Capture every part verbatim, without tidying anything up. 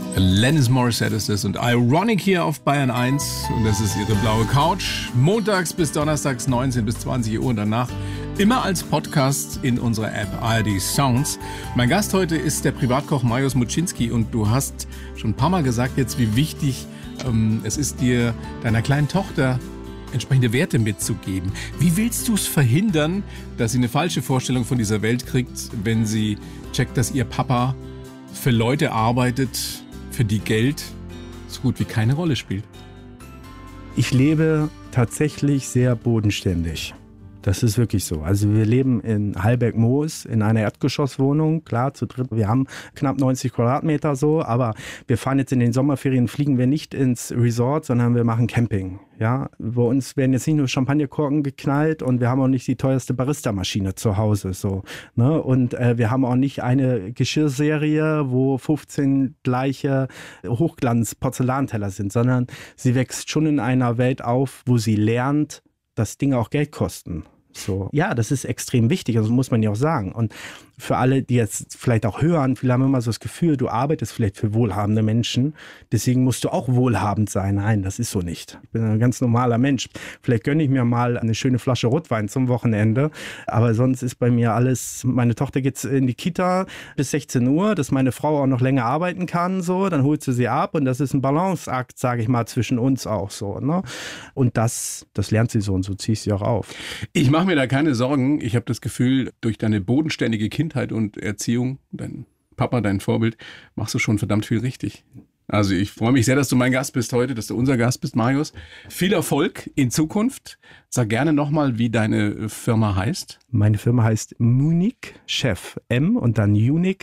Alanis Morissette ist es und Ironic hier auf Bayern eins und das ist ihre blaue Couch. Montags bis donnerstags neunzehn bis zwanzig Uhr und danach immer als Podcast in unserer App A R D Sounds. Mein Gast heute ist der Privatkoch Mariusz Muczynski und du hast schon ein paar Mal gesagt jetzt, wie wichtig ähm, es ist, dir deiner kleinen Tochter entsprechende Werte mitzugeben. Wie willst du es verhindern, dass sie eine falsche Vorstellung von dieser Welt kriegt, wenn sie checkt, dass ihr Papa für Leute arbeitet, für die Geld so gut wie keine Rolle spielt? Ich lebe tatsächlich sehr bodenständig. Das ist wirklich so. Also wir leben in Hallberg-Moos in einer Erdgeschosswohnung, klar, zu dritt. Wir haben knapp neunzig Quadratmeter so, aber wir fahren jetzt in den Sommerferien, fliegen wir nicht ins Resort, sondern wir machen Camping. Ja, bei uns werden jetzt nicht nur Champagnerkorken geknallt und wir haben auch nicht die teuerste Barista-Maschine zu Hause. So, ne? Und äh, wir haben auch nicht eine Geschirrserie, wo fünfzehn gleiche Hochglanz-Porzellanteller sind, sondern sie wächst schon in einer Welt auf, wo sie lernt, dass Dinge auch Geld kosten. So. Ja, das ist extrem wichtig, also muss man ja auch sagen. Und für alle, die jetzt vielleicht auch hören, viele haben immer so das Gefühl, du arbeitest vielleicht für wohlhabende Menschen, deswegen musst du auch wohlhabend sein. Nein, das ist so nicht. Ich bin ein ganz normaler Mensch. Vielleicht gönne ich mir mal eine schöne Flasche Rotwein zum Wochenende, aber sonst ist bei mir alles, meine Tochter geht in die Kita bis sechzehn Uhr, dass meine Frau auch noch länger arbeiten kann, so, dann holt sie sie ab und das ist ein Balanceakt, sage ich mal, zwischen uns auch so. Ne? Und das, das lernt sie so und so ziehe ich sie auch auf. Ich mache mir da keine Sorgen. Ich habe das Gefühl, durch deine bodenständige Kindheit und Erziehung, dein Papa, dein Vorbild, machst du schon verdammt viel richtig. Also ich freue mich sehr, dass du mein Gast bist heute, dass du unser Gast bist, Mariusz. Viel Erfolg in Zukunft. Sag gerne nochmal, wie deine Firma heißt. Meine Firma heißt Munich Chef. M und dann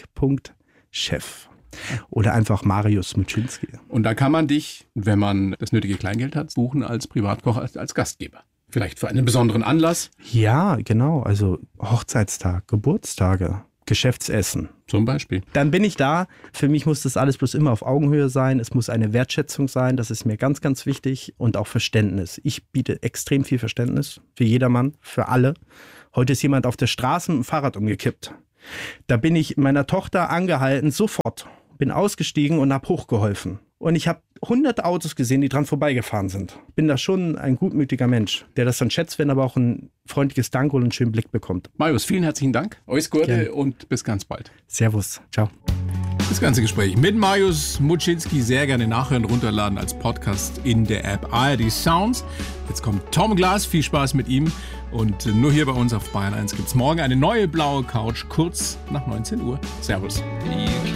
unique.chef. Oder einfach Mariusz Muczynski. Und da kann man dich, wenn man das nötige Kleingeld hat, buchen als Privatkoch, als, als Gastgeber. Vielleicht für einen besonderen Anlass? Ja, genau. Also Hochzeitstag, Geburtstage, Geschäftsessen. Zum Beispiel. Dann bin ich da. Für mich muss das alles bloß immer auf Augenhöhe sein. Es muss eine Wertschätzung sein. Das ist mir ganz, ganz wichtig. Und auch Verständnis. Ich biete extrem viel Verständnis für jedermann, für alle. Heute ist jemand auf der Straße mit dem Fahrrad umgekippt. Da bin ich meiner Tochter angehalten, sofort. Bin ausgestiegen und habe hochgeholfen. Und ich habe hunderte Autos gesehen, die dran vorbeigefahren sind. Bin da schon ein gutmütiger Mensch, der das dann schätzt, wenn er aber auch ein freundliches Dank und einen schönen Blick bekommt. Mariusz, vielen herzlichen Dank. Alles Gute Gerne. Und bis ganz bald. Servus. Ciao. Das ganze Gespräch mit Mariusz Muczynski sehr gerne nachhören, runterladen als Podcast in der App A R D Sounds. Jetzt kommt Tom Glas, viel Spaß mit ihm. Und nur hier bei uns auf Bayern eins gibt es morgen eine neue blaue Couch, kurz nach neunzehn Uhr. Servus.